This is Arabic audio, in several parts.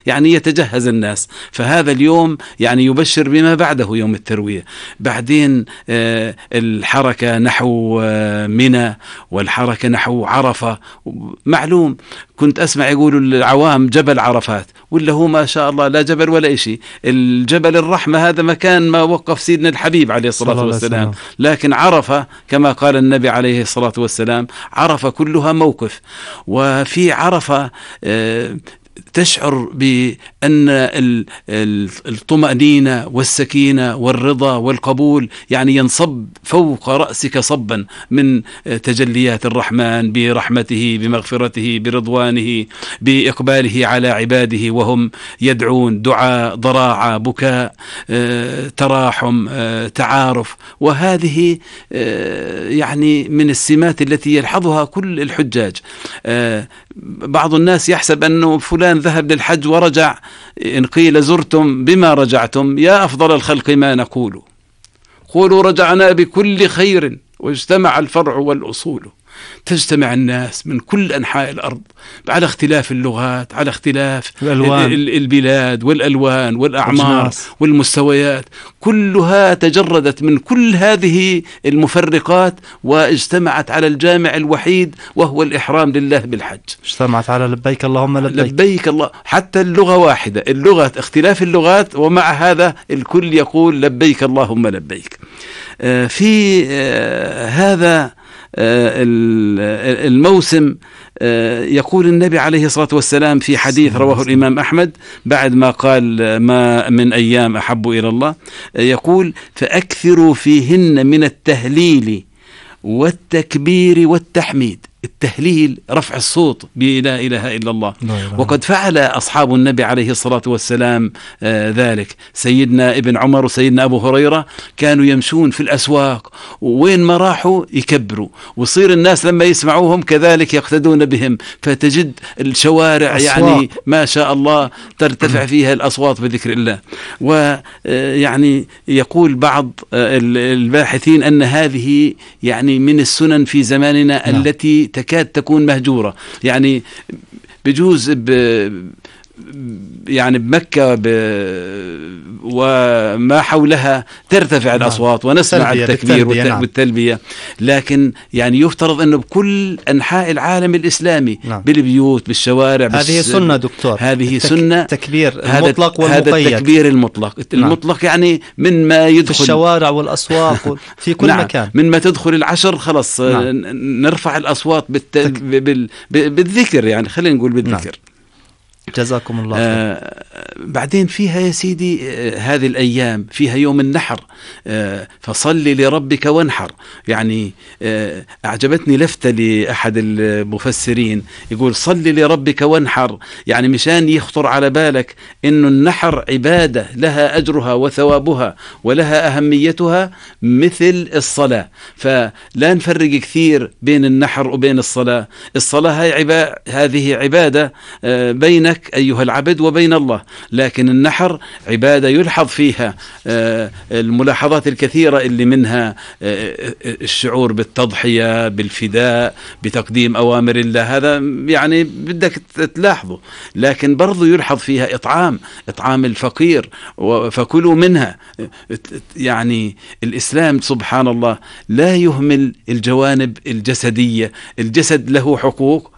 يعني يتجهز الناس. فهذا اليوم يعني يبشر بما بعده يوم التروية. بعدين الحركة نحو منى والحركة نحو عرفة. معلوم كنت أسمع يقولوا العوام جبل عرفات، ولا هو ما شاء الله لا جبل ولا إشي. الجبل الرحمة هذا مكان ما وقف سيدنا الحبيب عليه الصلاة والسلام. لكن عرفة كما قال النبي عليه الصلاة والسلام عرفة كلها موقف. وفي عرفة تشعر بأن الطمأنينة والسكينة والرضا والقبول يعني ينصب فوق رأسك صبا من تجليات الرحمن برحمته بمغفرته برضوانه بإقباله على عباده وهم يدعون دعاء ضراعة بكاء تراحم تعارف. وهذه يعني من السمات التي يلحظها كل الحجاج. بعض الناس يحسب أنه فلان ذهب للحج ورجع، إن قيل زرتم بما رجعتم يا أفضل الخلق ما نقول، قولوا رجعنا بكل خير واجتمع الفرع والأصول. تجتمع الناس من كل أنحاء الأرض على اختلاف اللغات، على اختلاف البلاد والألوان والأعمار والمستويات، كلها تجردت من كل هذه المفرقات واجتمعت على الجامع الوحيد وهو الإحرام لله بالحج. اجتمعت على لبيك اللهم لبيك. لبيك الله، حتى اللغة واحدة، اللغة اختلاف اللغات ومع هذا الكل يقول لبيك اللهم لبيك. في هذا الموسم يقول النبي عليه الصلاة والسلام في حديث رواه الإمام أحمد بعد ما قال ما من أيام أحب إلى الله، يقول فأكثروا فيهن من التهليل والتكبير والتحميد. التهليل رفع الصوت بلا إله إلا الله، وقد فعل أصحاب النبي عليه الصلاة والسلام ذلك. سيدنا ابن عمر وسيدنا أبو هريرة كانوا يمشون في الأسواق وين ما راحوا يكبروا، وصير الناس لما يسمعوهم كذلك يقتدون بهم، فتجد الشوارع يعني ما شاء الله ترتفع فيها الأصوات بذكر الله. ويعني يقول بعض الباحثين أن هذه يعني من السنن في زماننا التي تكاد تكون مهجورة. يعني بجوز يعني بمكة وما حولها ترتفع الأصوات ونسمع التكبير والتلبية، لكن يعني يفترض أنه بكل أنحاء العالم الإسلامي بالبيوت بالشوارع هذه سنة دكتور، هذه سنة تكبير المطلق والمقيد. هذا التكبير المطلق يعني من ما يدخل في الشوارع والأسواق في كل مكان، من ما تدخل العشر خلاص نرفع الأصوات بالذكر، يعني خلينا نقول بالذكر. جزاكم الله خير. بعدين فيها يا سيدي هذه الأيام فيها يوم النحر، فصل لربك وانحر. يعني أعجبتني لفتة لأحد المفسرين يقول صل لربك وانحر، يعني مشان يخطر على بالك إنه النحر عبادة لها أجرها وثوابها ولها أهميتها مثل الصلاة. فلا نفرق كثير بين النحر وبين الصلاة. الصلاة هذه عبادة بينك أيها العبد وبين الله، لكن النحر عبادة يلحظ فيها الملاحظات الكثيرة اللي منها الشعور بالتضحية بالفداء بتقديم أوامر الله، هذا يعني بدك تلاحظه. لكن برضو يلحظ فيها إطعام الفقير فكلوا منها. يعني الإسلام سبحان الله لا يهمل الجوانب الجسدية. الجسد له حقوق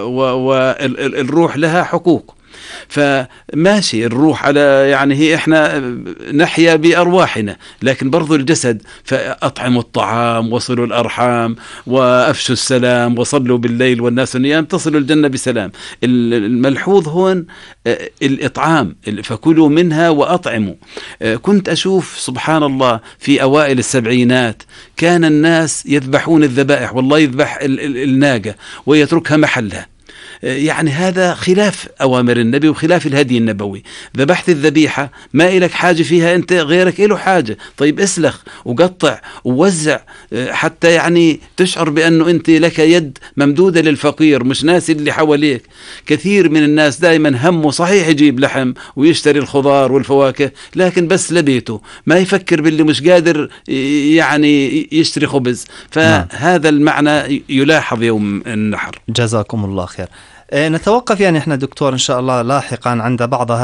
والروح لها حقوق. فماشي الروح على يعني هي احنا نحيا بأرواحنا، لكن برضو الجسد فأطعموا الطعام وصلوا الأرحام وأفشوا السلام وصلوا بالليل والناس نيام تصلوا الجنة بسلام. الملحوظ هون الإطعام، فكلوا منها وأطعموا. كنت أشوف سبحان الله في أوائل السبعينات كان الناس يذبحون الذبائح، والله يذبح الناقة ويتركها محلها. يعني هذا خلاف أوامر النبي وخلاف الهدي النبوي. ذبحت الذبيحة ما إلك حاجة فيها أنت، غيرك إله حاجة، طيب اسلخ وقطع ووزع حتى يعني تشعر بأنه أنت لك يد ممدودة للفقير مش ناس اللي حواليك. كثير من الناس دائما همه صحيح يجيب لحم ويشتري الخضار والفواكه، لكن بس لبيته ما يفكر باللي مش قادر يعني يشتري خبز. فهذا المعنى يلاحظ يوم النحر. جزاكم الله خير. نتوقف يعني احنا دكتور إن شاء الله لاحقا عند بعض